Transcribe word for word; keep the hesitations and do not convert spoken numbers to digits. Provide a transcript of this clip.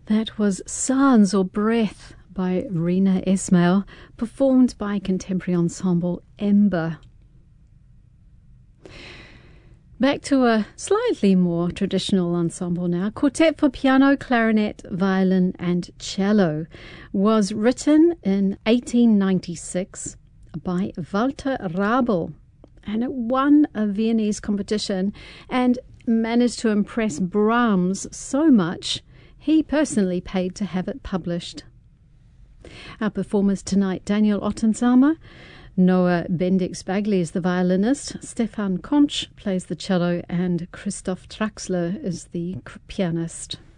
That was Sans or Breath by Rena Ismail, performed by contemporary ensemble Ember. Back to a slightly more traditional ensemble now. Quartet for piano, clarinet, violin and cello was written in eighteen ninety-six by Walter Rabel, and it won a Viennese competition and managed to impress Brahms so much he personally paid to have it published. Our performers tonight: Daniel Ottensama, Noah Bendix-Bagley is the violinist, Stefan Konch plays the cello, and Christoph Traxler is the pianist.